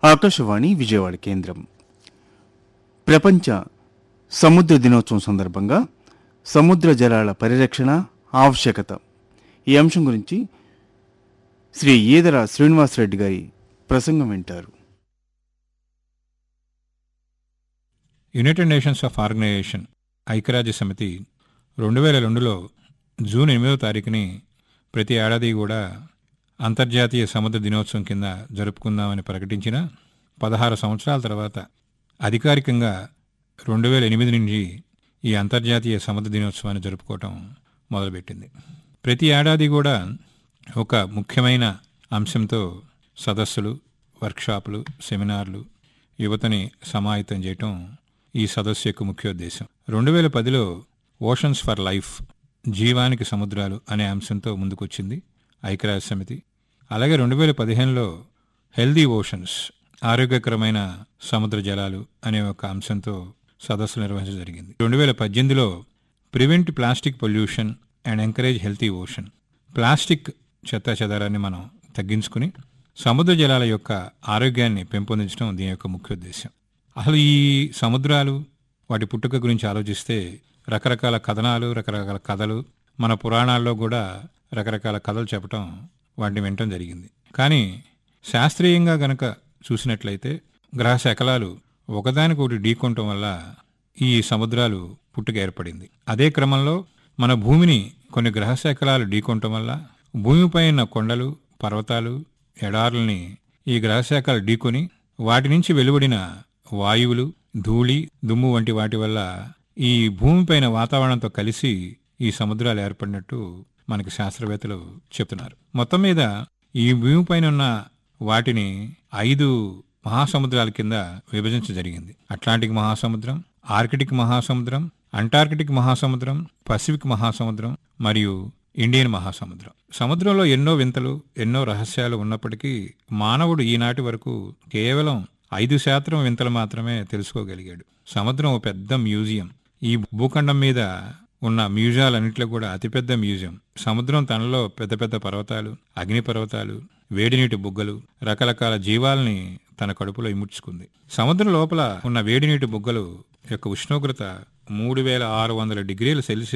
ఆకాశవాణి విజయవాడ కేంద్రం. ప్రపంచ సముద్ర దినోత్సవం సందర్భంగా సముద్ర జలాల పరిరక్షణ ఆవశ్యకత ఈ అంశం గురించి శ్రీ ఈదర శ్రీనివాసరెడ్డి గారి ప్రసంగం వింటారు. యునైటెడ్ నేషన్స్ ఆఫ్ ఆర్గనైజేషన్ ఐక్యరాజ్య సమితి 2002లో జూన్ 8వ తారీఖుని ప్రతి ఏడాది కూడా అంతర్జాతీయ సముద్ర దినోత్సవం కింద జరుపుకుందామని ప్రకటించిన 16 సంవత్సరాల తర్వాత అధికారికంగా 2008 నుంచి ఈ అంతర్జాతీయ సముద్ర దినోత్సవాన్ని జరుపుకోవటం మొదలుపెట్టింది. ప్రతి ఏడాది కూడా ఒక ముఖ్యమైన అంశంతో సదస్సులు, వర్క్షాపులు, సెమినార్లు, యువతని సమాహితం చేయటం ఈ సదస్సు యొక్క ముఖ్యోద్దేశం. 2010లో ఓషన్స్ ఫర్ లైఫ్, జీవానికి సముద్రాలు అనే అంశంతో ముందుకొచ్చింది ఐక్యరాజ్య సమితి. అలాగే 2015లో హెల్దీ ఓషన్స్, ఆరోగ్యకరమైన సముద్ర జలాలు అనే ఒక అంశంతో సదస్సు నిర్వహించడం జరిగింది. 2018లో prevent plastic pollution and encourage healthy ocean, plastic చెత్త చెదారాన్ని మనం తగ్గించుకుని సముద్ర జలాల యొక్క ఆరోగ్యాన్ని పెంపొందించడం దీని యొక్క ముఖ్యోద్దేశం. అసలు ఈ సముద్రాలు, వాటి పుట్టుక గురించి ఆలోచిస్తే రకరకాల కథనాలు, రకరకాల కథలు, మన పురాణాల్లో కూడా రకరకాల కథలు చెప్పటం, వాటిని వినటం జరిగింది. కానీ శాస్త్రీయంగా గనక చూసినట్లయితే గ్రహ శకలాలు ఒకదానికొకటి ఢీకొనటం వల్ల ఈ సముద్రాలు పుట్టుక ఏర్పడింది. అదే క్రమంలో మన భూమిని కొన్ని గ్రహ శకలాలు ఢీకొనటం వల్ల భూమిపై ఉన్న కొండలు, పర్వతాలు, ఎడారుల్ని ఈ గ్రహశాఖలు ఢీకొని వాటి నుంచి వెలువడిన వాయువులు, ధూళి, దుమ్ము వంటి వాటి వల్ల ఈ భూమిపైన వాతావరణంతో కలిసి ఈ సముద్రాలు ఏర్పడినట్టు మనకి శాస్త్రవేత్తలు చెప్తున్నారు. మొత్తం మీద ఈ భూమిపైన ఉన్న వాటిని 5 మహాసముద్రాల కింద విభజించడం జరిగింది. అట్లాంటిక్ మహాసముద్రం, ఆర్కిటిక్ మహాసముద్రం, అంటార్కిటిక్ మహాసముద్రం, పసిఫిక్ మహాసముద్రం మరియు ఇండియన్ మహాసముద్రం. సముద్రంలో ఎన్నో వింతలు, ఎన్నో రహస్యాలు ఉన్నప్పటికీ మానవుడు ఈనాటి వరకు కేవలం 5% వింతలు మాత్రమే తెలుసుకోగలిగాడు. సముద్రం ఒక పెద్ద మ్యూజియం. ఈ భూఖండం మీద ఉన్న మ్యూజియాలన్నింటిలో కూడా అతిపెద్ద మ్యూజియం. సముద్రం తనలో పెద్ద పెద్ద పర్వతాలు, అగ్నిపర్వతాలు, వేడినీటి బుగ్గలు, రకరకాల జీవాల్ని తన కడుపులో ఇముడ్చుకుంది. సముద్రం లోపల ఉన్న వేడినీటి బుగ్గలు యొక్క ఉష్ణోగ్రత 3600 డిగ్రీల సెల్సియస్